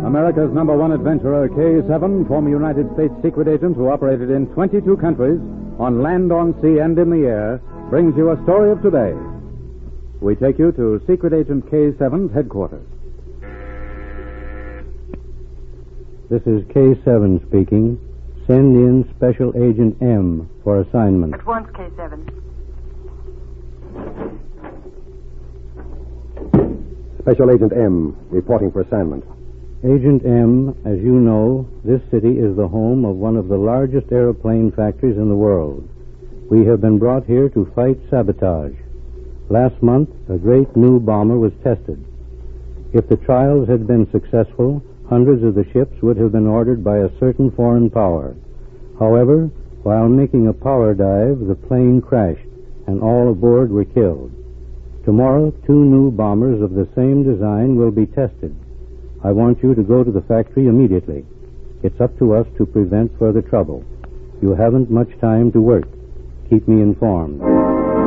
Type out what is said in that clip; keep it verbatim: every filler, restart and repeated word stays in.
America's number one adventurer, K seven, former United States secret agent who operated in twenty-two countries, on land, on sea, and in the air, brings you a story of today. We take you to Secret Agent K seven's headquarters. This is K seven speaking. Send in Special Agent M for assignment. At once, K seven. Special Agent M, reporting for assignment. Agent M, as you know, this city is the home of one of the largest aeroplane factories in the world. We have been brought here to fight sabotage. Last month, a great new bomber was tested. If the trials had been successful, hundreds of the ships would have been ordered by a certain foreign power. However, while making a power dive, the plane crashed, and all aboard were killed. Tomorrow, two new bombers of the same design will be tested. I want you to go to the factory immediately. It's up to us to prevent further trouble. You haven't much time to work. Keep me informed.